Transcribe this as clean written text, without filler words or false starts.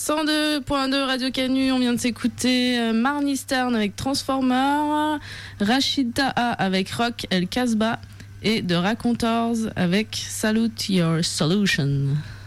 102.2 Radio Canu, on vient de s'écouter Marnie Stern avec Transformer, Rachid Taha avec Rock El Casbah et The Raconteurs avec Salute Your Solution.